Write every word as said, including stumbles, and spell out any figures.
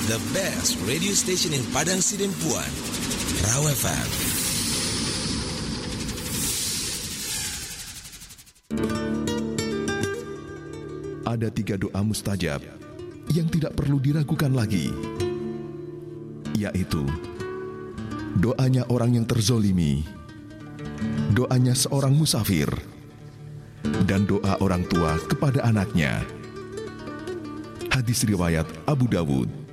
the best radio station in Padang Sidempuan, Raw F M. Ada tiga doa mustajab yang tidak perlu diragukan lagi, yaitu doanya orang yang terzolimi, doanya seorang musafir, dan doa orang tua kepada anaknya. Hadis riwayat Abu Dawud.